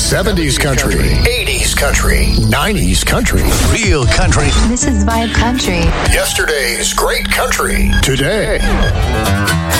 70s country, 80s country, 90s country, Real country. This is Vibe Country. yesterday's great country, today.